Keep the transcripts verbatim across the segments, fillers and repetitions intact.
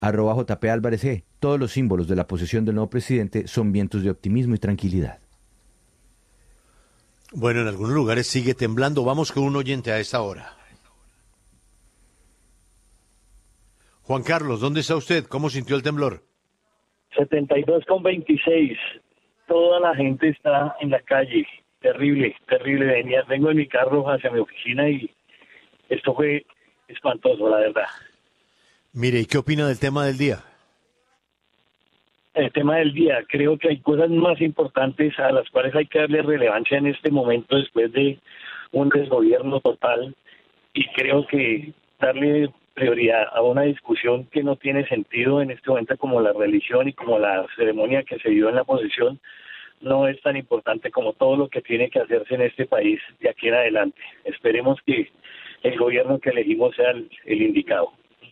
arroba J P Álvarez G. Todos los símbolos de la posesión del nuevo presidente son vientos de optimismo y tranquilidad. Bueno, en algunos lugares sigue temblando. Vamos con un oyente a esta hora. Juan Carlos, ¿dónde está usted? ¿Cómo sintió el temblor? setenta y dos con veintiséis. Toda la gente está en la calle. Terrible, terrible. Venía, vengo en mi carro hacia mi oficina y esto fue espantoso, la verdad. Mire, ¿y qué opina del tema del día? El tema del día, creo que hay cosas más importantes a las cuales hay que darle relevancia en este momento después de un desgobierno total, y creo que darle prioridad a una discusión que no tiene sentido en este momento, como la religión y como la ceremonia que se dio en la posesión, no es tan importante como todo lo que tiene que hacerse en este país de aquí en adelante. Esperemos que el gobierno que elegimos sea el, el indicado.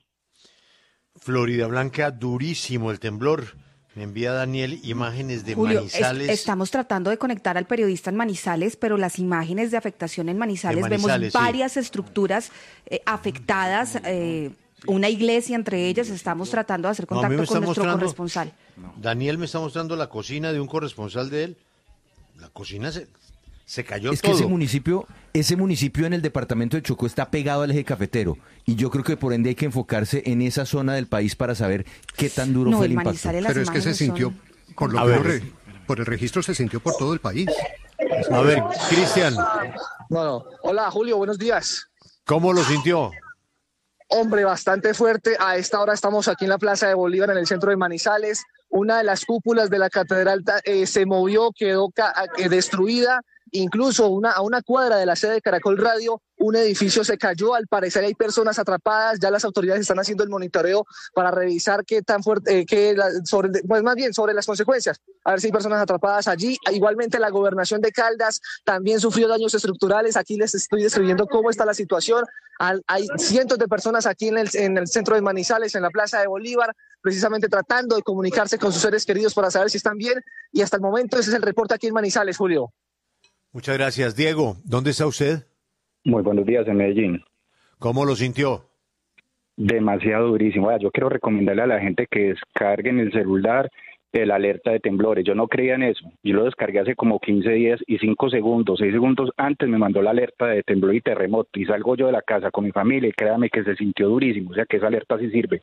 Florida Blanca, durísimo el temblor. Me envía Daniel imágenes de Julio, Manizales. Es, estamos tratando de conectar al periodista en Manizales, pero las imágenes de afectación en Manizales, De Manizales, vemos sí. varias estructuras eh, afectadas, eh, una iglesia entre ellas. Estamos tratando de hacer No, a mí contacto me con está nuestro mostrando- corresponsal. Daniel me está mostrando la cocina de un corresponsal de él. La cocina se, se cayó Es todo. que ese municipio, ese municipio en el departamento de Chocó está pegado al eje cafetero, y yo creo que por ende hay que enfocarse en esa zona del país para saber qué tan duro No, fue en el impacto. Manizales las Pero es que se imágenes sintió, son- por lo A que ver. yo re- por el registro se sintió por todo el país. A ver, Cristian, Bueno, hola Julio, buenos días. ¿cómo lo sintió? Hombre, bastante fuerte. A esta hora estamos aquí en la Plaza de Bolívar, en el centro de Manizales. Una de las cúpulas de la catedral eh, se movió, quedó ca- eh, destruida. Incluso una, a una cuadra de la sede de Caracol Radio, un edificio se cayó. Al parecer hay personas atrapadas. Ya las autoridades están haciendo el monitoreo para revisar qué tan fuerte, eh, qué la- sobre, pues más bien sobre las consecuencias. A ver si hay personas atrapadas allí. Igualmente la gobernación de Caldas también sufrió daños estructurales. Aquí les estoy describiendo cómo está la situación. Al- hay cientos de personas aquí en el, en el centro de Manizales, en la Plaza de Bolívar, precisamente tratando de comunicarse con sus seres queridos para saber si están bien. Y hasta el momento ese es el reporte aquí en Manizales, Julio. Muchas gracias. Diego, ¿dónde está usted? Muy buenos días, en Medellín. ¿Cómo lo sintió? Demasiado durísimo. Vaya, yo quiero recomendarle a la gente que descarguen el celular el alerta de temblores. Yo no creía en eso. Yo lo descargué hace como quince días y cinco segundos, seis segundos antes me mandó la alerta de temblor y terremoto. Y salgo yo de la casa con mi familia y créame que se sintió durísimo. O sea que esa alerta sí sirve.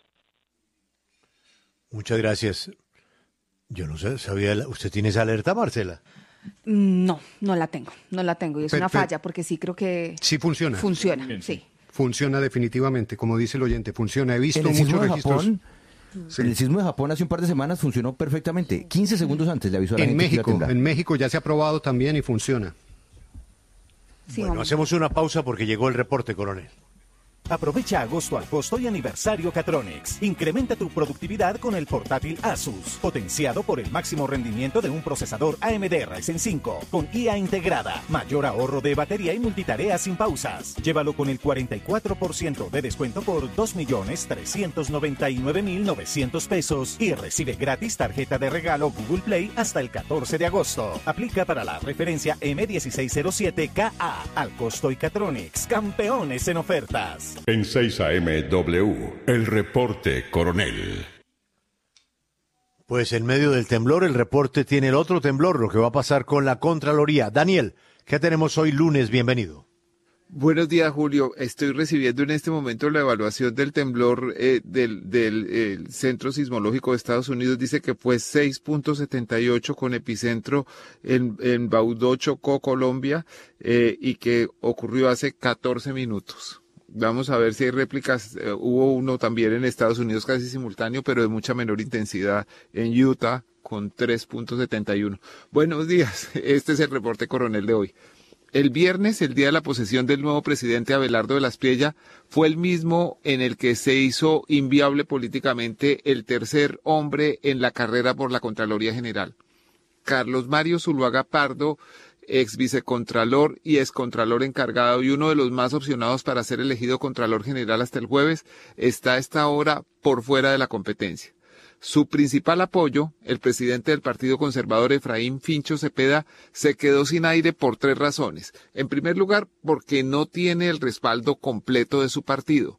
Muchas gracias. Yo no sé, ¿sabía? la- ¿Usted tiene esa alerta, Marcela? No, no la tengo, no la tengo. Y es Pero- una pero- falla, porque sí creo que Sí funciona. funciona, sí. Funciona definitivamente, como dice el oyente, funciona. He visto En el sismo muchos de registros. Japón, Sí. en el sismo de Japón hace un par de semanas funcionó perfectamente. quince segundos antes le avisó a la En gente que iba a México, temblar. en México ya se ha probado también y funciona. Sí, Bueno, vamos. hacemos una pausa porque llegó el reporte, coronel. Aprovecha agosto al costo y aniversario Catronics. Incrementa tu productividad con el portátil Asus, potenciado por el máximo rendimiento de un procesador A M D Ryzen cinco, con I A integrada, mayor ahorro de batería y multitarea sin pausas. Llévalo con el cuarenta y cuatro por ciento de descuento por dos millones trescientos noventa y nueve mil novecientos pesos y recibe gratis tarjeta de regalo Google Play hasta el catorce de agosto. Aplica para la referencia M dieciséis cero siete K A. Al costo y Catronics, campeones en ofertas. En seis A M W, el reporte coronel. Pues en medio del temblor, el reporte tiene el otro temblor, lo que va a pasar con la Contraloría. Daniel, ¿qué tenemos hoy lunes? Bienvenido. Buenos días, Julio. Estoy recibiendo en este momento la evaluación del temblor eh, del, del eh, Centro Sismológico de Estados Unidos. Dice que fue seis punto setenta y ocho con epicentro en, en Baudó, Chocó, Colombia, eh, y que ocurrió hace catorce minutos. Vamos a ver si hay réplicas. Eh, hubo uno también en Estados Unidos casi simultáneo, pero de mucha menor intensidad en Utah con tres punto setenta y uno. Buenos días. Este es el reporte coronel de hoy. El viernes, el día de la posesión del nuevo presidente Abelardo de la Espriella, fue el mismo en el que se hizo inviable políticamente el tercer hombre en la carrera por la Contraloría General. Carlos Mario Zuluaga Pardo, ex vicecontralor y excontralor encargado y uno de los más opcionados para ser elegido Contralor General hasta el jueves, está a esta hora por fuera de la competencia. Su principal apoyo, el presidente del Partido Conservador Efraín Fincho Cepeda, se quedó sin aire por tres razones. En primer lugar, porque no tiene el respaldo completo de su partido.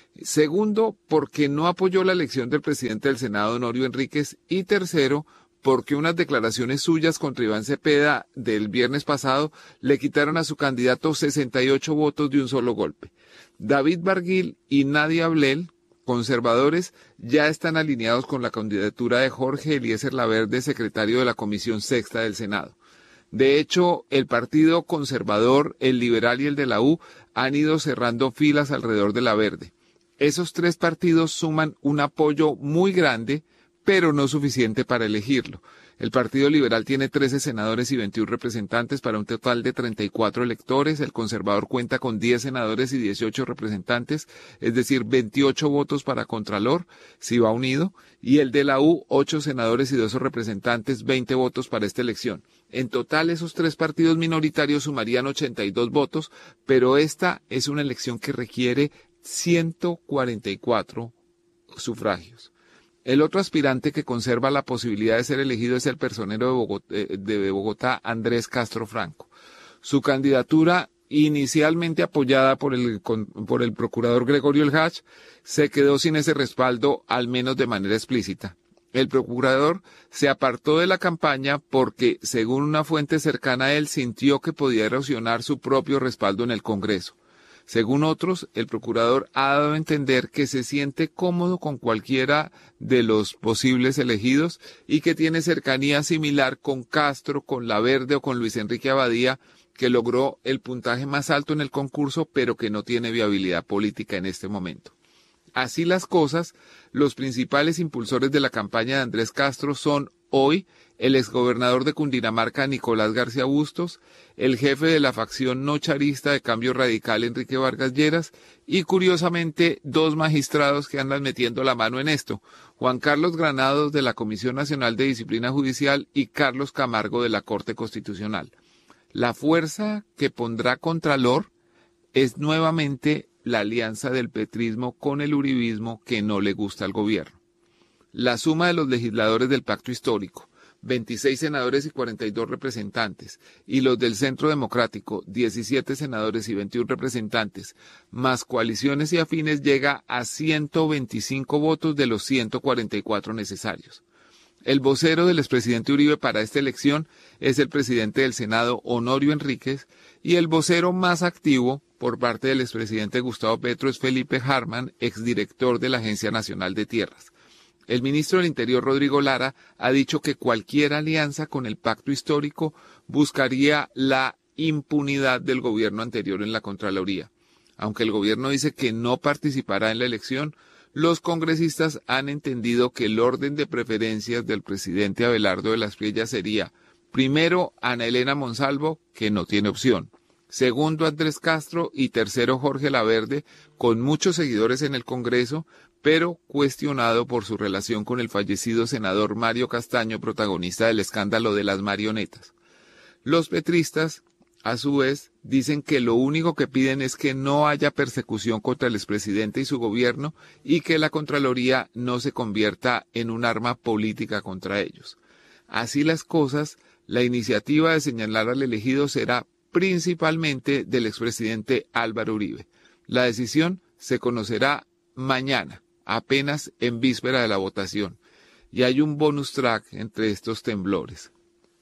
Segundo, porque no apoyó la elección del presidente del Senado, Honorio Enríquez. Y tercero, porque unas declaraciones suyas contra Iván Cepeda del viernes pasado le quitaron a su candidato sesenta y ocho votos de un solo golpe. David Barguil y Nadia Ablel, conservadores, ya están alineados con la candidatura de Jorge Eliezer Laverde, secretario de la Comisión Sexta del Senado. De hecho, el Partido Conservador, el Liberal y el de la U han ido cerrando filas alrededor de Laverde. Esos tres partidos suman un apoyo muy grande, pero no suficiente para elegirlo. El Partido Liberal tiene trece senadores y veintiún representantes para un total de treinta y cuatro electores. El Conservador cuenta con diez senadores y dieciocho representantes, es decir, veintiocho votos para Contralor, si va unido. Y el de la U, ocho senadores y doce representantes, veinte votos para esta elección. En total, esos tres partidos minoritarios sumarían ochenta y dos votos, pero esta es una elección que requiere ciento cuarenta y cuatro sufragios. El otro aspirante que conserva la posibilidad de ser elegido es el personero de Bogotá, de Bogotá, Andrés Castro Franco. Su candidatura, inicialmente apoyada por el, por el procurador Gregorio El Hach, se quedó sin ese respaldo, al menos de manera explícita. El procurador se apartó de la campaña porque, según una fuente cercana a él, sintió que podía erosionar su propio respaldo en el Congreso. Según otros, el procurador ha dado a entender que se siente cómodo con cualquiera de los posibles elegidos y que tiene cercanía similar con Castro, con Laverde o con Luis Enrique Abadía, que logró el puntaje más alto en el concurso, pero que no tiene viabilidad política en este momento. Así las cosas, los principales impulsores de la campaña de Andrés Castro son hoy el exgobernador de Cundinamarca, Nicolás García Bustos, el jefe de la facción no charista de Cambio Radical, Enrique Vargas Lleras, y curiosamente dos magistrados que andan metiendo la mano en esto, Juan Carlos Granados de la Comisión Nacional de Disciplina Judicial y Carlos Camargo de la Corte Constitucional. La fuerza que pondrá Contralor es nuevamente la alianza del petrismo con el uribismo que no le gusta al gobierno. La suma de los legisladores del pacto histórico, veintiséis senadores y cuarenta y dos representantes, y los del Centro Democrático, diecisiete senadores y veintiún representantes, más coaliciones y afines, llega a ciento veinticinco votos de los ciento cuarenta y cuatro necesarios. El vocero del expresidente Uribe para esta elección es el presidente del Senado, Honorio Enríquez, y el vocero más activo por parte del expresidente Gustavo Petro es Felipe Harman, exdirector de la Agencia Nacional de Tierras. El ministro del Interior, Rodrigo Lara, ha dicho que cualquier alianza con el pacto histórico buscaría la impunidad del gobierno anterior en la Contraloría. Aunque el gobierno dice que no participará en la elección, los congresistas han entendido que el orden de preferencias del presidente Abelardo de la Espriella sería, primero, Ana Elena Monsalvo, que no tiene opción, segundo, Andrés Castro y tercero, Jorge Laverde, con muchos seguidores en el Congreso, pero cuestionado por su relación con el fallecido senador Mario Castaño, protagonista del escándalo de las marionetas. Los petristas, a su vez, dicen que lo único que piden es que no haya persecución contra el expresidente y su gobierno y que la Contraloría no se convierta en un arma política contra ellos. Así las cosas, la iniciativa de señalar al elegido será principalmente del expresidente Álvaro Uribe. La decisión se conocerá mañana, apenas en víspera de la votación, y hay un bonus track entre estos temblores.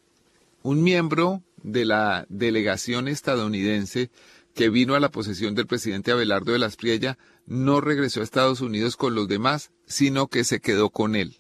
Un miembro de la delegación estadounidense que vino a la posesión del presidente Abelardo de la Espriella no regresó a Estados Unidos con los demás, sino que se quedó con él.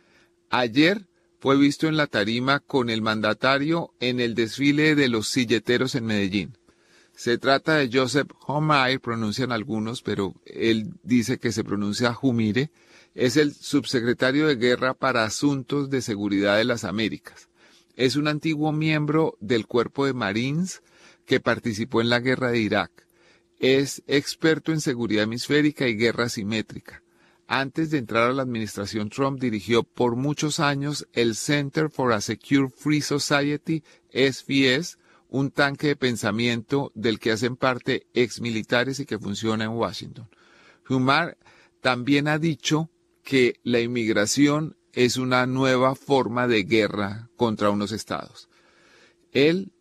Ayer fue visto en la tarima con el mandatario en el desfile de los silleteros en Medellín. Se trata de Joseph Homire, pronuncian algunos, pero él dice que se pronuncia Jumire. Es el subsecretario de Guerra para Asuntos de Seguridad de las Américas. Es un antiguo miembro del Cuerpo de Marines que participó en la guerra de Irak. Es experto en seguridad hemisférica y guerra asimétrica. Antes de entrar a la administración Trump, dirigió por muchos años el Center for a Secure Free Society, S V S, un tanque de pensamiento del que hacen parte exmilitares y que funciona en Washington. Humar también ha dicho que la inmigración es una nueva forma de guerra contra unos estados. Él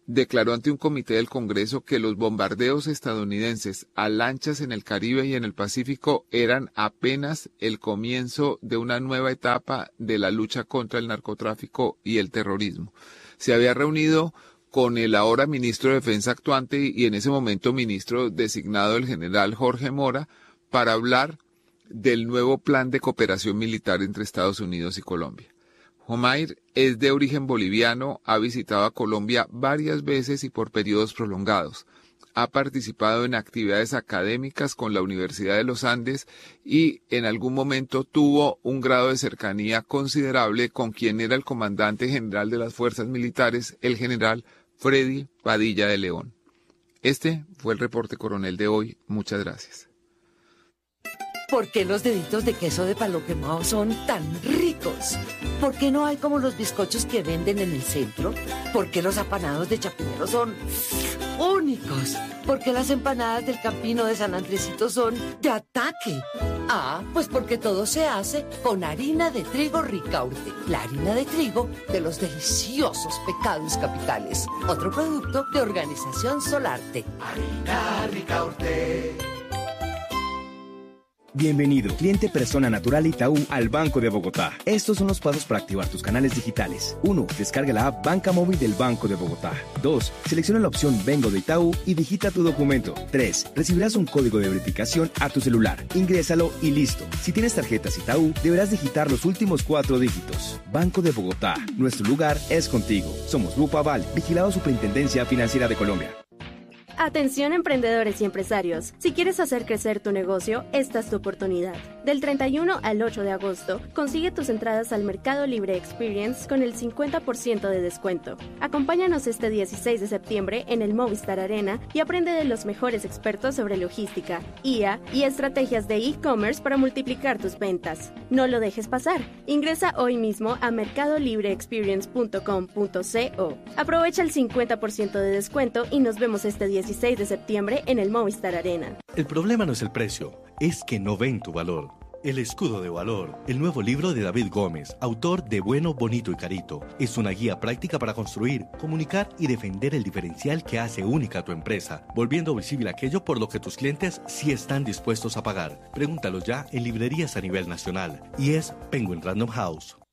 declaró ante un comité del Congreso que los bombardeos estadounidenses a lanchas en el Caribe y en el Pacífico eran apenas el comienzo de una nueva etapa de la lucha contra el narcotráfico y el terrorismo. Se había reunido con el ahora ministro de Defensa actuante y en ese momento ministro designado el general Jorge Mora para hablar del nuevo plan de cooperación militar entre Estados Unidos y Colombia. Homair es de origen boliviano, ha visitado a Colombia varias veces y por periodos prolongados. Ha participado en actividades académicas con la Universidad de los Andes y en algún momento tuvo un grado de cercanía considerable con quien era el comandante general de las fuerzas militares, el general Freddy Padilla de León. Este fue el reporte coronel de hoy. Muchas gracias. ¿Por qué los deditos de queso de palo quemado son tan ricos? ¿Por qué no hay como los bizcochos que venden en el centro? ¿Por qué los apanados de Chapinero son únicos? ¿Por qué las empanadas del Campino de San Andresito son de ataque? Ah, pues porque todo se hace con harina de trigo Ricaurte, la harina de trigo de los deliciosos Pecados Capitales. Otro producto de Organización Solarte. Harina Ricaurte. Bienvenido, cliente persona natural Itaú al Banco de Bogotá. Estos son los pasos para activar tus canales digitales. uno. Descarga la app Banca Móvil del Banco de Bogotá. dos. Selecciona la opción Vengo de Itaú y digita tu documento. tres. Recibirás un código de verificación a tu celular. Ingrésalo y listo. Si tienes tarjetas Itaú, deberás digitar los últimos cuatro dígitos. Banco de Bogotá. Nuestro lugar es contigo. Somos Grupo Aval, vigilado Superintendencia Financiera de Colombia. Atención emprendedores y empresarios, si quieres hacer crecer tu negocio, esta es tu oportunidad. Del treinta y uno al ocho de agosto, consigue tus entradas al Mercado Libre Experience con el cincuenta por ciento de descuento. Acompáñanos este dieciséis de septiembre en el Movistar Arena y aprende de los mejores expertos sobre logística, I A y estrategias de e-commerce para multiplicar tus ventas. No lo dejes pasar. Ingresa hoy mismo a mercado libre experience punto com punto co. Aprovecha el cincuenta por ciento de descuento y nos vemos este dieciséis de septiembre en el Movistar Arena. El problema no es el precio, es que no ven tu valor. El escudo de valor, el nuevo libro de David Gómez, autor de Bueno, Bonito y Carito, es una guía práctica para construir, comunicar y defender el diferencial que hace única a tu empresa, volviendo visible aquello por lo que tus clientes sí están dispuestos a pagar. Pregúntalo ya en librerías a nivel nacional. Y es Penguin Random House.